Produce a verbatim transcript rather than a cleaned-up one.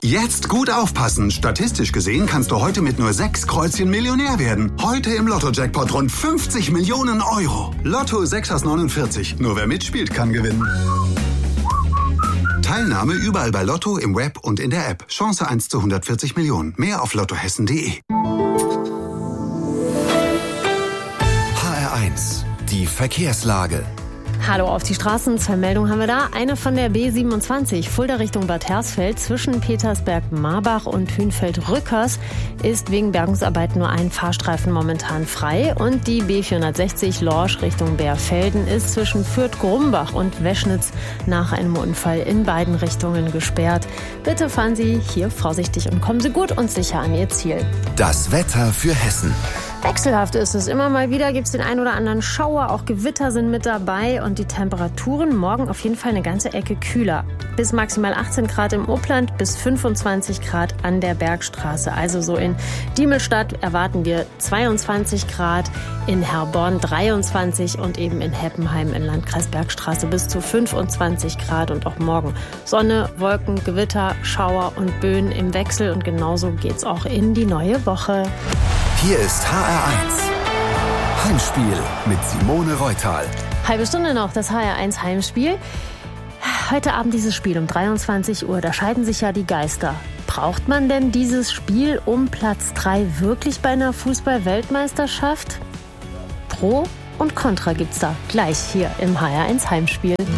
Jetzt gut aufpassen. Statistisch gesehen kannst du heute mit nur sechs Kreuzchen Millionär werden. Heute im Lotto-Jackpot rund fünfzig Millionen Euro. Lotto sechs aus neunundvierzig. Nur wer mitspielt, kann gewinnen. Teilnahme überall bei Lotto, im Web und in der App. Chance eins zu hundertvierzig Millionen. Mehr auf lottohessen punkt de. H R eins. Die Verkehrslage. Hallo auf die Straßen, zwei Meldungen haben wir da. Eine von der B siebenundzwanzig, Fulda Richtung Bad Hersfeld, zwischen Petersberg-Marbach und Hünfeld-Rückers ist wegen Bergungsarbeiten nur ein Fahrstreifen momentan frei. Und die B vierhundertsechzig Lorsch Richtung Bärfelden ist zwischen Fürth-Grumbach und Weschnitz nach einem Unfall in beiden Richtungen gesperrt. Bitte fahren Sie hier vorsichtig und kommen Sie gut und sicher an Ihr Ziel. Das Wetter für Hessen. Wechselhaft ist es. Immer mal wieder gibt es den einen oder anderen Schauer. Auch Gewitter sind mit dabei. Und die Temperaturen morgen auf jeden Fall eine ganze Ecke kühler. Bis maximal achtzehn Grad im Upland, bis fünfundzwanzig Grad an der Bergstraße. Also so in Diemelstadt erwarten wir zweiundzwanzig Grad, in Herborn dreiundzwanzig und eben in Heppenheim im Landkreis Bergstraße bis zu fünfundzwanzig Grad. Und auch morgen Sonne, Wolken, Gewitter, Schauer und Böen im Wechsel. Und genauso geht's auch in die neue Woche. Hier ist H R eins. Heimspiel mit Simone Reutal. Halbe Stunde noch, das H R eins Heimspiel. Heute Abend dieses Spiel um dreiundzwanzig Uhr, da scheiden sich ja die Geister. Braucht man denn dieses Spiel um Platz drei wirklich bei einer Fußball-Weltmeisterschaft? Pro und Contra gibt's da gleich hier im H R eins Heimspiel.